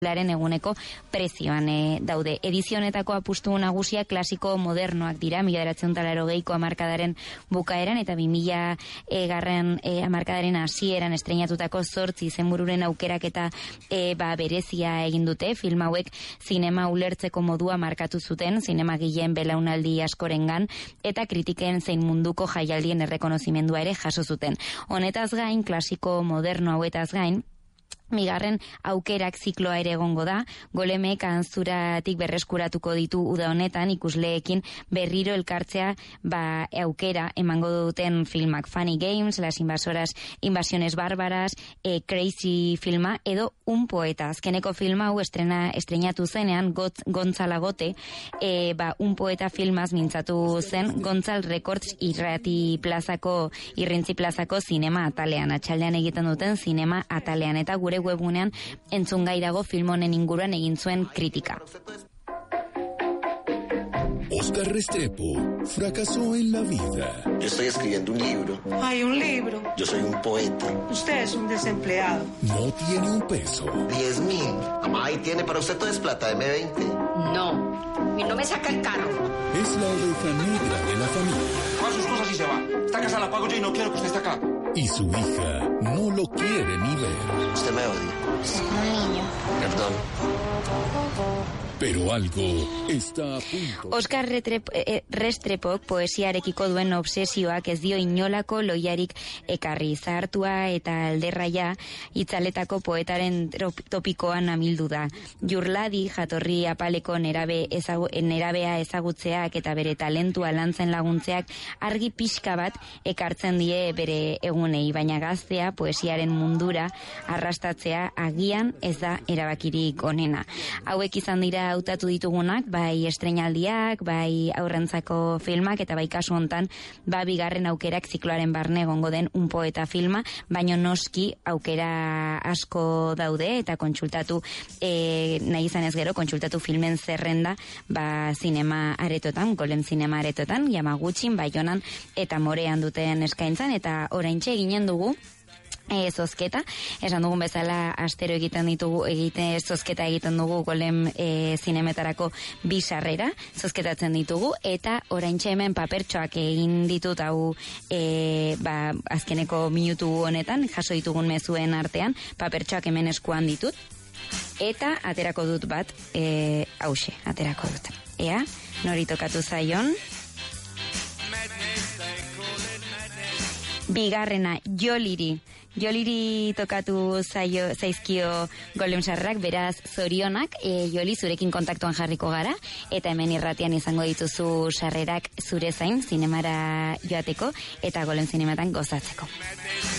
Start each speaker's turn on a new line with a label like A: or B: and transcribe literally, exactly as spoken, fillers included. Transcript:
A: laren eguneko prezioan e, daude. Edizionetako apustu nagusia klasiko modernoak dira, mila bederatziehun eta laurogeiko hamarkadaren bukaeran eta bi mila e, garren e, hamarkadaren hasieran estreinatutako zortzi izenbururen aukerak eta e, ba, berezia egin dute. Film hauek zinema ulertzeko modua markatu zuten, zinemagileen belaunaldi askorengan eta kritiken zein munduko jaialdien errekonozimendua ere jaso zuten. Honetaz gain, klasiko moderno hauetaz gain, Migarren aukerak zikloa ere egongo da, Golemek ahanzturatik berreskuratuko ditu uda honetan ikusleekin berriro elkartzea ba, aukera emango duten filmak. Funny Games, Las Invasoras, Invasiones Bárbaras, e, Crazy filma edo Un Poeta. Azkeneko filma hau estrena, estrenatu zenean Gotz, Gontzala Gote, e, ba, Un Poeta filmaz mintzatu zen Gontzal Records irrati plazako, irrintzi plazako zinema atalean, atxaldean egiten duten zinema atalean, eta gure webgunean entzungai dago film honen inguruan egin zuen kritika.
B: Óscar Restrepo fracasó en la vida.
C: Yo estoy escribiendo un libro.
D: Hay un libro.
C: Yo soy un poeta.
D: Usted es un desempleado.
B: No tiene un peso.
C: Diez mil. Mamá, ahí tiene para usted todo es plata, eme veinte.
E: No, y no me saca el carro.
B: Es la oveja negra de la familia.
F: Coja sus cosas y se va. Esta casa la pago yo y no quiero que usted esté acá.
B: Y su hija no lo quiere ni ver.
C: Usted me odia.
E: Es un niño.
C: Perdón.
B: Pero algo está a punto.
A: Óscar Restrepok poesiarekiko duen obsesioak ez dio inolako loiarik ekarri. Zahartua eta alderraia itzaletako poetaren topikoan amildu da. Jurladi jatorri apaleko nerabe ezagu, nerabea ezagutzeak eta bere talentua lantzen laguntzeak argi pixka bat ekartzen die bere egunei, baina gaztea poesiaren mundura arrastatzea agian ez da erabakirik onena. Hauek izan dira hautatu ditugunak, bai estreinaldiak, bai aurrentzako filmak, eta bai kasu hontan, ba bigarren aukerak zikloaren barne egongo den Un Poeta filma, baino noski aukera asko daude, eta kontsultatu, e, nahi izan ez gero, kontsultatu filmen zerrenda, ba zinema aretotan, Golem zinema aretotan, Yamagutxin, Baionan, eta Morean duten eskaintzan, eta oraintxe ginen dugu, E, zozketa, esan dugun bezala astero egiten ditugu, egite zozketa egiten dugu Golem e, zinemetarako bi sarrera, zozketatzen ditugu, eta oraintxe hemen papertxoak egin ditut hau e, ba, azkeneko minutu honetan, jaso ditugun mezuen artean, papertxoak hemen eskuan ditut, eta aterako dut bat, e, hause, aterako dut. Ea, nori tokatu zaion? Bigarrena, Joliri. Joliri tokatu zaio, zaizkio Golem sarrerak, beraz zorionak, e, Joli zurekin kontaktuan jarriko gara, eta hemen irratian izango dituzu sarrerak zure zain, zinemara joateko, eta Golem zinematan gozatzeko.